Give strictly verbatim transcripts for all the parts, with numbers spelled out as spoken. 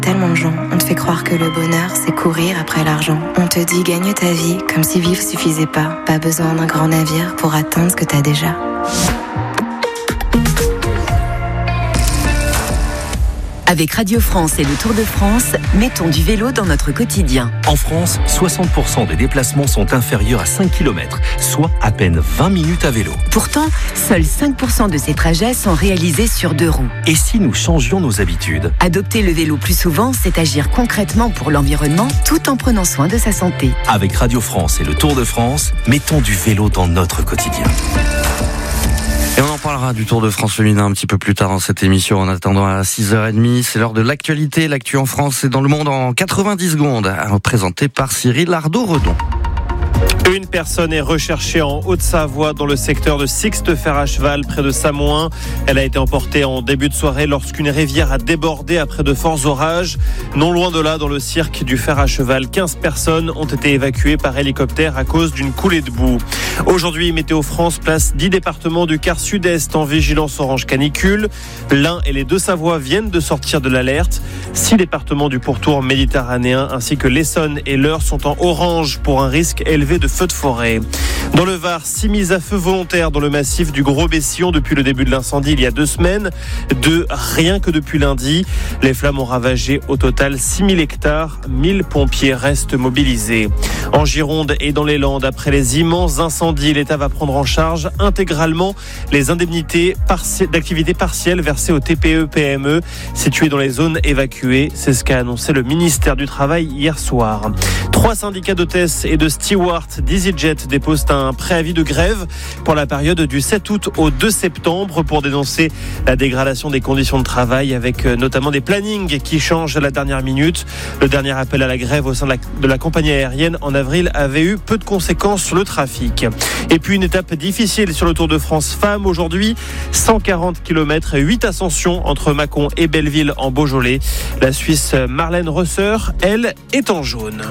Tellement de gens, on te fait croire que le bonheur, c'est courir après l'argent. On te dit gagne ta vie, comme si vivre suffisait pas. Pas besoin d'un grand navire pour atteindre ce que t'as déjà. Avec Radio France et le Tour de France, mettons du vélo dans notre quotidien. En France, soixante pour cent des déplacements sont inférieurs à cinq kilomètres, soit à peine vingt minutes à vélo. Pourtant, seuls cinq pour cent de ces trajets sont réalisés sur deux roues. Et si nous changions nos habitudes ? Adopter le vélo plus souvent, c'est agir concrètement pour l'environnement tout en prenant soin de sa santé. Avec Radio France et le Tour de France, mettons du vélo dans notre quotidien. Et on en parlera du Tour de France féminin un petit peu plus tard dans cette émission. En attendant à six heures trente, c'est l'heure de l'actualité. L'actu en France et dans le monde en quatre-vingt-dix secondes, présenté par Cyril Ardo-Redon. Une personne est recherchée en Haute-Savoie dans le secteur de Sixte-Fer à cheval près de Samoin. Elle a été emportée en début de soirée lorsqu'une rivière a débordé après de forts orages. Non loin de là, dans le cirque du fer à cheval, quinze personnes ont été évacuées par hélicoptère à cause d'une coulée de boue. Aujourd'hui, Météo France place dix départements du quart sud-est en vigilance orange canicule. L'Ain et les Deux-Savoies viennent de sortir de l'alerte. Six départements du pourtour méditerranéen ainsi que l'Essonne et l'Eure sont en orange pour un risque élevé de feux de forêt. Dans le Var, six mises à feu volontaires dans le massif du Gros-Bessillon depuis le début de l'incendie il y a deux semaines. Deux rien que depuis lundi. Les flammes ont ravagé au total six mille hectares. mille pompiers restent mobilisés. En Gironde et dans les Landes, après les immenses incendies, l'État va prendre en charge intégralement les indemnités parti- d'activité partielle versées aux T P E P M E situées dans les zones évacuées. C'est ce qu'a annoncé le ministère du Travail hier soir. Trois syndicats d'hôtesses et de stewards d'EasyJet déposent un préavis de grève pour la période du sept août au deux septembre pour dénoncer la dégradation des conditions de travail avec notamment des plannings qui changent à la dernière minute. Le dernier appel à la grève au sein de la, de la compagnie aérienne en avril avait eu peu de conséquences sur le trafic. Et puis une étape difficile sur le Tour de France Femmes aujourd'hui, cent quarante kilomètres et huit ascensions entre Mâcon et Belleville en Beaujolais. La Suisse Marlène Rösser, elle, est en jaune.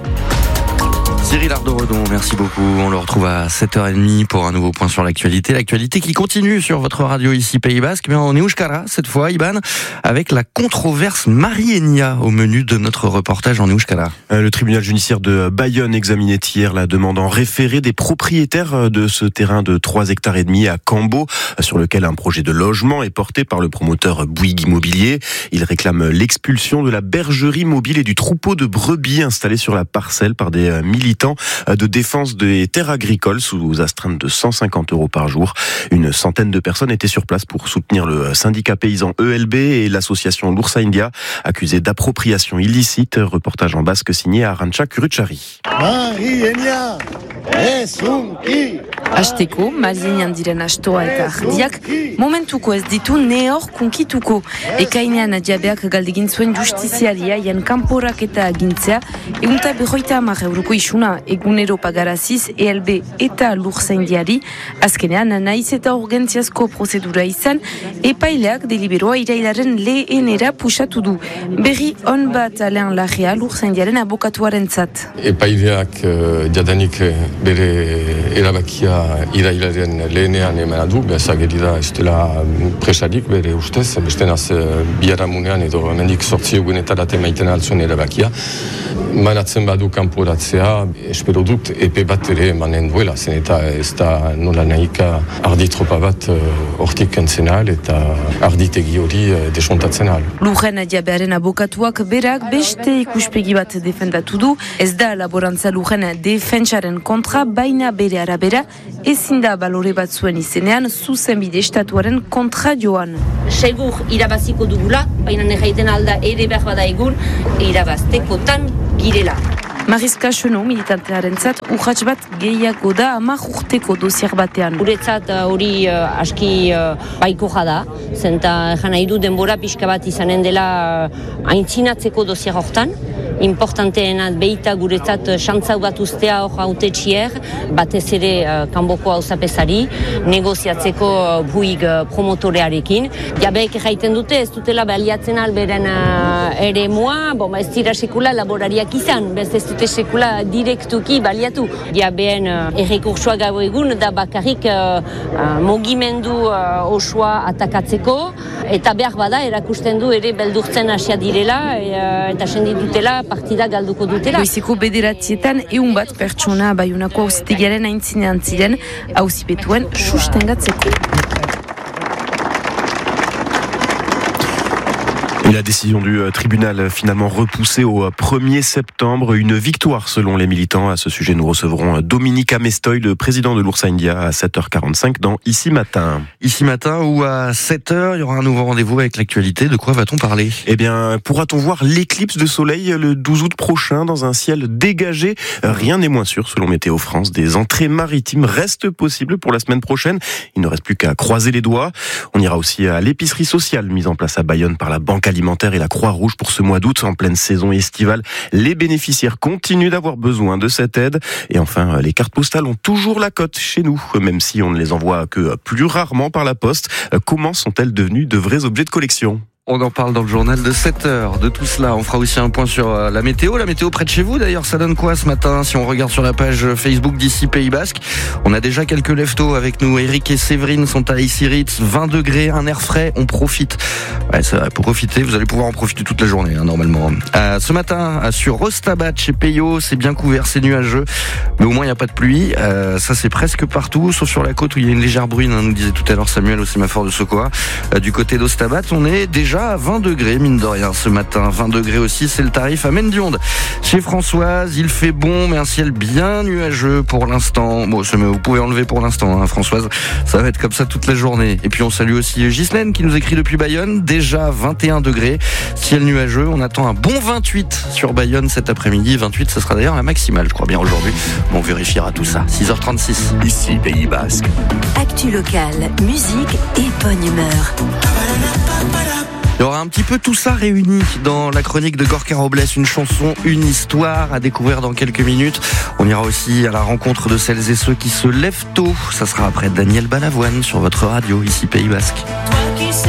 Cyril Ardo-Redon, merci beaucoup. On le retrouve à sept heures trente pour un nouveau point sur l'actualité. L'actualité qui continue sur votre radio ici Pays Basque, mais en Euskara cette fois, Iban, avec la controverse Marienia au menu de notre reportage en Euskara. Le tribunal judiciaire de Bayonne examinait hier la demande en référé des propriétaires de ce terrain de trois hectares et demi à Cambo, sur lequel un projet de logement est porté par le promoteur Bouygues Immobilier. Il réclame l'expulsion de la bergerie mobile et du troupeau de brebis installés sur la parcelle par des militants de défense des terres agricoles sous astreinte de cent cinquante euros par jour. Une centaine de personnes étaient sur place pour soutenir le syndicat paysan E L B et l'association L'Ours India, accusée d'appropriation illicite. Reportage en basque signé Arantxa Kurutsari. Marienia, esunki! Hasteko, Marienian diren astoa eta ardiak, momentuko ez ditu nehor kunkituko. Ekainean adiabeak galdegin zuen justiziaria jan kanporak eta agintzea, egunta berroita hamar euroko isuna egunero pagaraziz E L B eta Lurzaindiari, azkenean naiz eta urgentziazko prozedura izan, epaileak deliberoa irailaren lehenera pusatu du. Berri on bat Alain Larrea Lurzaindiaren abokatuaren zat. Epaileak uh, jadanik bere erabakia irailaren lehenean emana du, bezageri da ez dela presarik bere ustez, beste naz biharamunean edo hemendik sortzi egunetarat emaiten altzuen erabakia. Manatzen badu kanporatzea, espero dut epe bat ere emanen duela, zen eta ez da nola nahika arditropa bat hortik uh, kentzen ahal eta arditegi hori uh, desontatzen ahal. Lurren adiabearen abokatuak berak beste ikuspegi bat defendatu du, ez da laborantza lurren defentsaren kontra, baina bere arabera ezin da balore bat zuen izenean zuzenbide estatuaren kontra joan. Segur irabaziko dugula, baina nehaiten alda ere behar bada egun, irabaztekotan girela. Mariska Xeno militantearen zat, urratx bat gehiago da amak urteko dosiar batean. Guretzat hori uh, aski uh, baiko jada, zenta jana idu denbora pixka bat izanen dela uh, aintzinatzeko dosiar hortan, importanteena beita guretzat xantza bat ustea hor hautetsier, batez ere uh, kanboko auzapezari, negoziatzeko uh, buig uh, promotorearekin. Jabeek jaiten dute, ez dutela baliatzen alberen uh, ere moa, bon, ez dira sekula laborariak izan, bez ez dute sekula direktuki baliatu. Jabeen uh, errekursoa gau egun, da bakarrik uh, uh, mogimendu uh, osoa atakatzeko, eta behar bada erakusten du ere beldurtzen hasia direla, e, eta sendi dutela partida galduko dutela. Goizeko bederatzietan eun bat pertsona Baionako auzitegiaren aintzinean ziren auzipetuen sustengatzeko. Et la décision du tribunal finalement repoussée au premier septembre. Une victoire selon les militants. À ce sujet, nous recevrons Dominique Amestoy, le président de l'Ours India, à sept heures quarante-cinq dans Ici Matin. Ici Matin ou à sept heures, il y aura un nouveau rendez-vous avec l'actualité. De quoi va-t-on parler ? Eh bien, pourra-t-on voir l'éclipse de soleil le douze août prochain dans un ciel dégagé ? Rien n'est moins sûr selon Météo France. Des entrées maritimes restent possibles pour la semaine prochaine. Il ne reste plus qu'à croiser les doigts. On ira aussi à l'épicerie sociale mise en place à Bayonne par la Banque Alimentaire et la Croix-Rouge pour ce mois d'août en pleine saison estivale. Les bénéficiaires continuent d'avoir besoin de cette aide. Et enfin, les cartes postales ont toujours la cote chez nous, même si on ne les envoie que plus rarement par la poste. Comment sont-elles devenues de vrais objets de collection ? On en parle dans le journal de sept heures. De tout cela, on fera aussi un point sur la météo. La météo près de chez vous, d'ailleurs, ça donne quoi ce matin ? Si on regarde sur la page Facebook d'ici Pays Basque, on a déjà quelques leftos avec nous. Eric et Séverine sont à Issy-Ritz, vingt degrés, un air frais, on profite. Ouais, c'est vrai, pour profiter, vous allez pouvoir en profiter toute la journée, hein, normalement. Euh, ce matin, sur Rostabat, chez Peyo, c'est bien couvert, c'est nuageux, mais au moins il n'y a pas de pluie. Euh, ça, c'est presque partout, sauf sur la côte où il y a une légère bruine, hein, nous disait tout à l'heure Samuel au sémaphore de Sokoa. Euh, du côté d'Ostabat, on est déjà à vingt degrés, mine de rien, ce matin. vingt degrés aussi, c'est le tarif à Mendionde. Chez Françoise, il fait bon, mais un ciel bien nuageux pour l'instant. Bon, vous pouvez enlever pour l'instant, hein, Françoise. Ça va être comme ça toute la journée. Et puis on salue aussi Ghislaine qui nous écrit depuis Bayonne. Déjà vingt et un degrés, ciel nuageux. On attend un bon vingt-huit sur Bayonne cet après-midi. vingt-huit, ce sera d'ailleurs la maximale, je crois bien, aujourd'hui. On vérifiera tout ça. six heures trente-six. Ici, Pays Basque. Actu locale, musique et bonne humeur. Il y aura un petit peu tout ça réuni dans la chronique de Gorka Robles, une chanson, une histoire à découvrir dans quelques minutes. On ira aussi à la rencontre de celles et ceux qui se lèvent tôt. Ça sera après Daniel Balavoine sur votre radio, ici Pays Basque.